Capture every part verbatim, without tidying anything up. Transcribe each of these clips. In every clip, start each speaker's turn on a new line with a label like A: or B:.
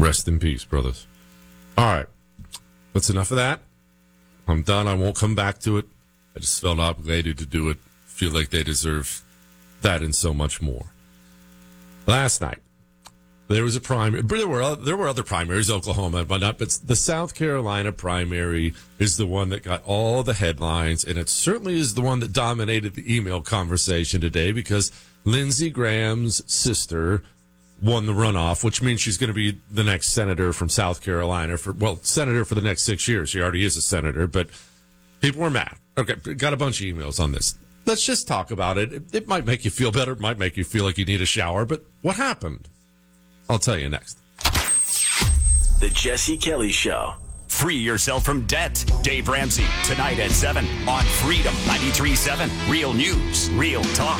A: Rest in peace, brothers. All right. That's enough of that. I'm done. I won't come back to it. I just felt obligated to do it. Feel like they deserve that and so much more. Last night, there was a primary. There were there were other primaries, Oklahoma and whatnot, but the South Carolina primary is the one that got all the headlines, and it certainly is the one that dominated the email conversation today because Lindsey Graham's sister won the runoff, which means she's going to be the next senator from South Carolina for well, senator for the next six years. She already is a senator, but people were mad. Okay, got a bunch of emails on this. Let's just talk about it. It, it might make you feel better. It might make you feel like you need a shower. But what happened? I'll tell you next.
B: The Jesse Kelly Show.
C: Free yourself from debt. Dave Ramsey, tonight at seven on Freedom ninety-three point seven. Real news, real talk.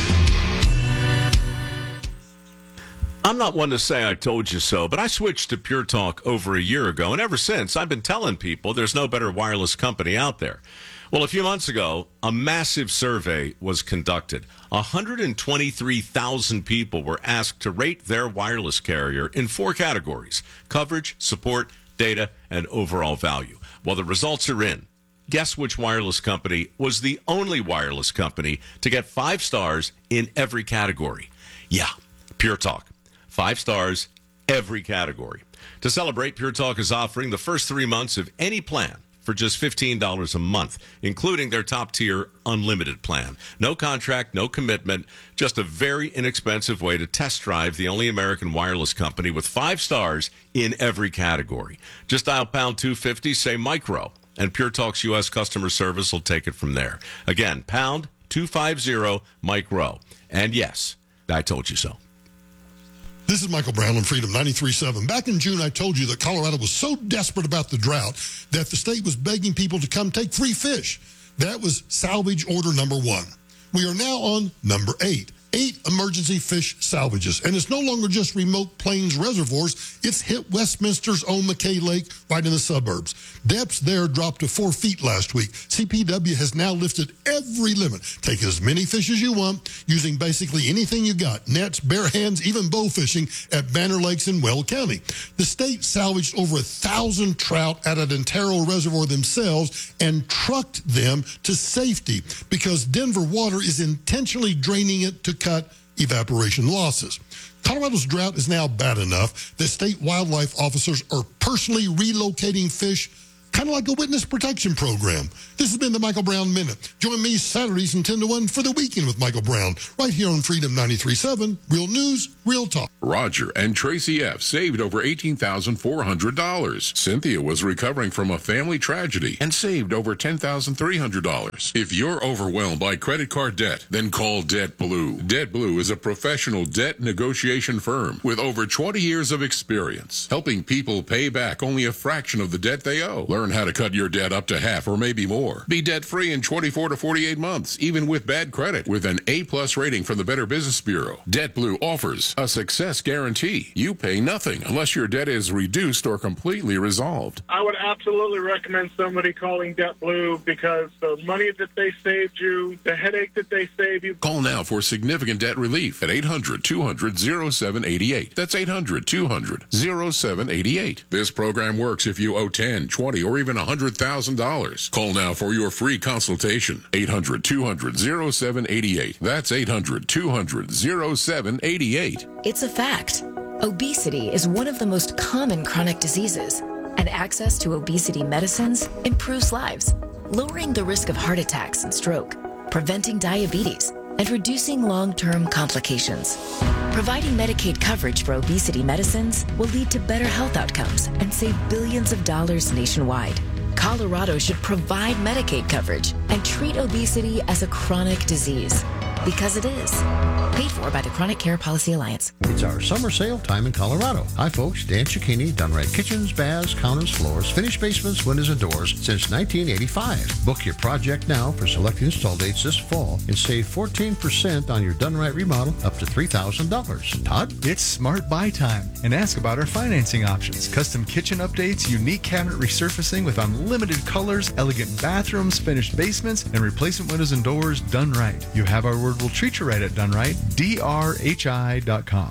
D: I'm not one to say I told you so, but I switched to Pure Talk over a year ago, and ever since, I've been telling people there's no better wireless company out there. Well, a few months ago, a massive survey was conducted. one hundred twenty-three thousand people were asked to rate their wireless carrier in four categories: coverage, support, data, and overall value. Well, the results are in. Guess which wireless company was the only wireless company to get five stars in every category? Yeah, Pure Talk. Five stars, every category. To celebrate, Pure Talk is offering the first three months of any plan for just fifteen dollars a month, including their top-tier unlimited plan. No contract, no commitment, just a very inexpensive way to test drive the only American wireless company with five stars in every category. Just dial pound two fifty, say micro, and Pure Talk's U S customer service will take it from there. Again, pound two fifty, micro. And yes, I told you so.
E: This is Michael Brown on Freedom ninety-three point seven. Back in June, I told you that Colorado was so desperate about the drought that the state was begging people to come take free fish. That was salvage order number one. We are now on number eight. Eight emergency fish salvages. And it's no longer just remote plains reservoirs. It's hit Westminster's own McKay Lake right in the suburbs. Depths there dropped to four feet last week. C P W has now lifted every limit. Take as many fish as you want using basically anything you got. Nets, bare hands, even bow fishing at Banner Lakes in Weld County. The state salvaged over a thousand trout at an Antero reservoir themselves and trucked them to safety because Denver Water is intentionally draining it to cut evaporation losses. Colorado's drought is now bad enough that state wildlife officers are personally relocating fish, kind of like a witness protection program. This has been the Michael Brown Minute. Join me Saturdays from ten to one for the Weekend with Michael Brown, right here on Freedom ninety-three point seven. Real news, real talk.
F: Roger and Tracy F. saved over eighteen thousand four hundred dollars. Cynthia was recovering from a family tragedy and saved over ten thousand three hundred dollars. If you're overwhelmed by credit card debt, then call DebtBlue. DebtBlue is a professional debt negotiation firm with over twenty years of experience, helping people pay back only a fraction of the debt they owe. Learn how to cut your debt up to half or maybe more. Be debt-free in twenty-four to forty-eight months, even with bad credit, with an A-plus rating from the Better Business Bureau. DebtBlue offers a success guarantee. You pay nothing unless your debt is reduced or completely resolved.
G: I would absolutely recommend somebody calling DebtBlue because the money that they saved you, the headache that they saved you.
F: Call now for significant debt relief at eight hundred, two hundred, oh seven eight eight. That's eight hundred, two hundred, oh seven eight eight. This program works if you owe ten, twenty, or even one hundred thousand dollars. Call now for your free consultation. eight hundred, two hundred, oh seven eight eight. That's eight hundred, two hundred, oh seven eight eight.
H: It's a fact. Obesity is one of the most common chronic diseases, and access to obesity medicines improves lives, lowering the risk of heart attacks and stroke, preventing diabetes, and reducing long-term complications. Providing Medicaid coverage for obesity medicines will lead to better health outcomes and save billions of dollars nationwide. Colorado should provide Medicaid coverage and treat obesity as a chronic disease, because it is. Paid for by the Chronic Care Policy Alliance.
I: It's our summer sale time in Colorado. Hi, folks. Dan Cicchini, done right kitchens, baths, counters, floors, finished basements, windows, and doors since nineteen eighty-five. Book your project now for select install dates this fall and save fourteen percent on your done right remodel up to three thousand dollars. Todd?
J: It's smart buy time, and ask about our financing options. Custom kitchen updates, unique cabinet resurfacing with unlimited colors, elegant bathrooms, finished basements, and replacement windows and doors done right. You have our word, we'll treat you right at Done Right. D R H I dot com.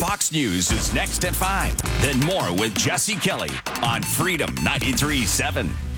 C: Fox News is next at five. Then more with Jesse Kelly on Freedom ninety-three point seven.